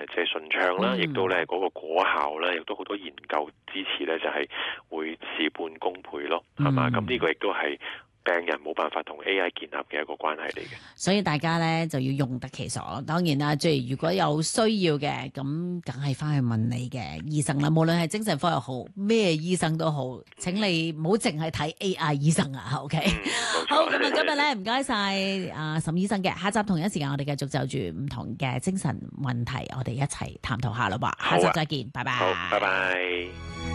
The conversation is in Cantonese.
即係順暢啦，亦都咧嗰個果效咧，亦都好多研究支持咧，就係會事半功倍咯，係嘛？咁呢個亦都係病人冇辦法同 AI 建立嘅一個關係嚟嘅。 所以大家咧就要用得其所。當然啦，即係如果有需要嘅，咁梗係翻去問你嘅醫生啦。無論係精神科又好，咩醫生都好，請你唔好淨係睇 AI 醫生啊。OK，好，咁啊，今日咧唔該晒阿沈醫生嘅。下集同一時間，我哋繼續就住唔同嘅精神問題，我哋一齊探討下啦噃。下集再見，拜拜。 好，拜拜。